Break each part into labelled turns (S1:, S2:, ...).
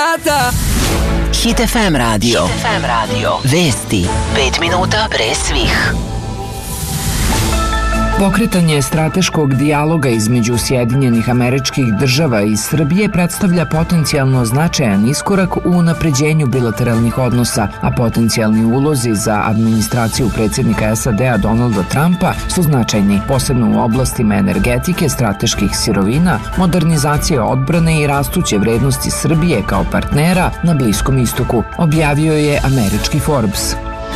S1: sata.
S2: Hit FM radio. Vesti 5 minuta pre svih.
S3: Pokretanje strateškog dijaloga između Sjedinjenih Američkih Država i Srbije predstavlja potencijalno značajan iskorak u unapređenju bilateralnih odnosa, a potencijalni ulozi za administraciju predsjednika SAD-a Donalda Trumpa su značajni, posebno u oblastima energetike, strateških sirovina, modernizacije odbrane i rastuće vrednosti Srbije kao partnera na Bliskom istoku, objavio je američki Forbes.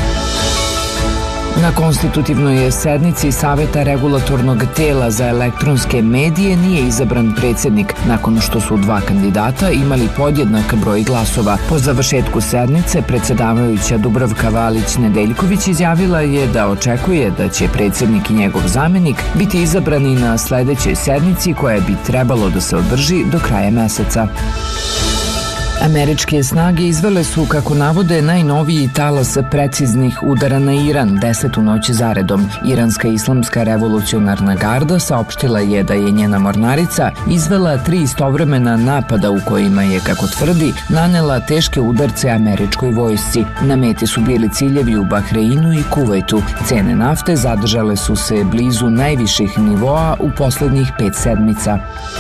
S3: Na konstitutivnoj sednici Saveta regulatornog tela za elektronske medije nije izabran predsjednik nakon što su dva kandidata imali podjednak broj glasova. Po završetku sednice predsjedavajuća Dubravka Valić-Nedeljković izjavila je da očekuje da će predsjednik i njegov zamjenik biti izabrani na sledećoj sednici koja bi trebalo da se održi do kraja meseca. Američke snage izvele su, kako navode, najnoviji talas preciznih udara na Iran 10. noć zaredom. Iranska islamska revolucionarna garda saopštila je da je njena mornarica izvela 3 istovremena napada u kojima je, kako tvrdi, nanela teške udarce američkoj vojsci. Na meti su bili ciljevi u Bahreinu i Kuvajtu. Cene nafte zadržale su se blizu najviših nivoa u poslednjih 5 sedmica.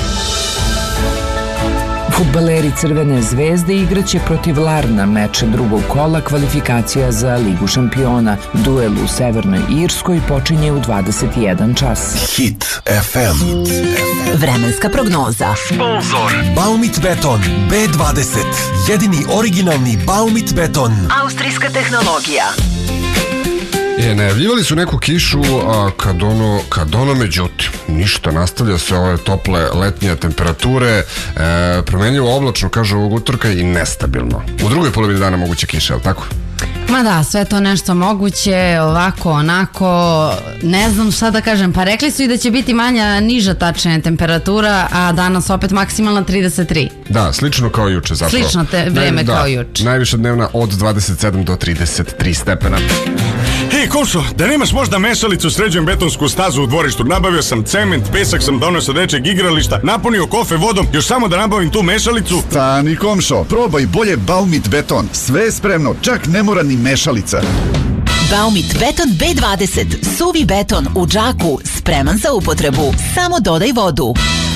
S3: Fudbaleri Crvene zvezde igraće protiv Larna meč drugog kola kvalifikacija za Ligu šampiona. Duel u Severnoj Irskoj počinje u 21 čas.
S4: Hit FM.
S2: Vremenska prognoza.
S4: Sponzor Baumit Beton B20. Jedini originalni Baumit beton.
S2: Austrijska tehnologija.
S5: Najavljivali su neku kišu, a kad ono međutim, ništa, nastavlja se ove tople letnje temperature, promenljivo oblačno, kažu ovog utorka, i nestabilno. U drugoj polovini dana moguće kiša, je li tako?
S6: Ma da, sve to nešto moguće, ovako, onako, ne znam šta da kažem, pa rekli su i da će biti manja, niža tačnije temperatura, a danas opet maksimalna 33.
S5: Da, slično kao juče zapravo.
S6: Slično vreme kao juče.
S5: Najviša dnevna od 27 do 33 stepena.
S7: Hej, Komšo, da nemaš možda mešalicu, sređujem betonsku stazu u dvorištu. Nabavio sam cement, pesak sam donio sa dečeg igrališta, napunio kofe vodom, još samo da nabavim tu mešalicu.
S8: Stani, Komšo, probaj bolje Baumit beton. Sve je spremno, čak ne mora ni mešalica.
S2: Baumit beton B20. Suvi beton u džaku, spreman za upotrebu. Samo dodaj vodu.